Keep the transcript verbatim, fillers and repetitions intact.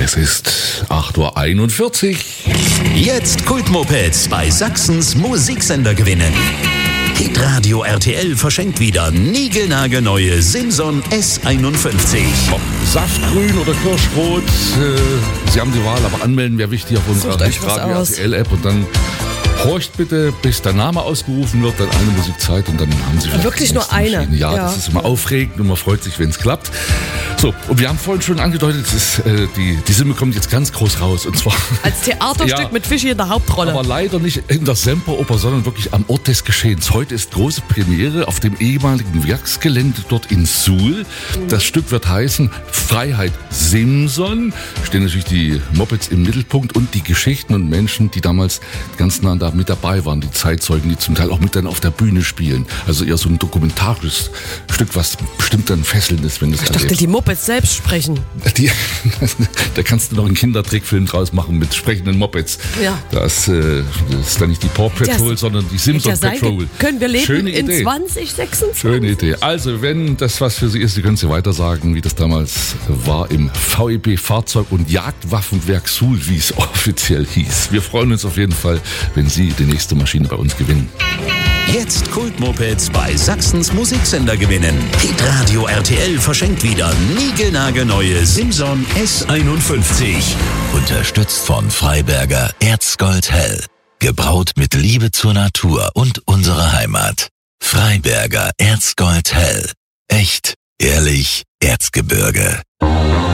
Es ist acht Uhr einundvierzig. Jetzt Kultmopeds bei Sachsens Musiksender gewinnen. Hitradio R T L verschenkt wieder niegelnagelneue Simson S einundfünfzig. Ob Saftgrün oder Kirschrot, äh, Sie haben die Wahl, aber anmelden wäre wichtig auf unserer Hitradio R T L-App und dann horcht bitte, bis der Name ausgerufen wird, dann eine Musikzeit und dann haben Sie vielleicht wirklich nur eine. Ja, ja, das ist immer aufregend und man freut sich, wenn es klappt. So, und wir haben vorhin schon angedeutet, es ist, äh, die, die Simme kommt jetzt ganz groß raus und zwar als Theaterstück ja, mit Fischi in der Hauptrolle. Aber leider nicht in der Semperoper, sondern wirklich am Ort des Geschehens. Heute ist große Premiere auf dem ehemaligen Werksgelände dort in Suhl. Mhm. Das Stück wird heißen Freiheit Simson. Stehen natürlich die Mopeds im Mittelpunkt und die Geschichten und Menschen, die damals ganz nah da mit dabei waren, die Zeitzeugen, die zum Teil auch mit dann auf der Bühne spielen. Also eher so ein dokumentarisches Stück, was bestimmt dann fesselnd ist, wenn du es erlebst. Ich dachte, die Mopeds selbst sprechen. Die, da kannst du noch einen Kindertrickfilm draus machen mit sprechenden Mopeds. Ja. Das, äh, das ist dann nicht die Paw Patrol, das, sondern die Simson Patrol. Können wir leben Schöne in Idee. zwanzig sechsundzwanzig? Schöne Idee. Also, wenn das was für Sie ist, Sie können Sie weiter sagen, wie das damals war im V E B Fahrzeug- und Jagdwaffenwerk Suhl, wie es offiziell hieß. Wir freuen uns auf jeden Fall, wenn Sie die nächste Maschine bei uns gewinnen. Jetzt Kultmopeds bei Sachsens Musiksender gewinnen. Hitradio R T L verschenkt wieder niegelnagelneue Simson S einundfünfzig. Unterstützt von Freiberger Erzgold Hell. Gebraut mit Liebe zur Natur und unserer Heimat. Freiberger Erzgold Hell. Echt, ehrlich, Erzgebirge.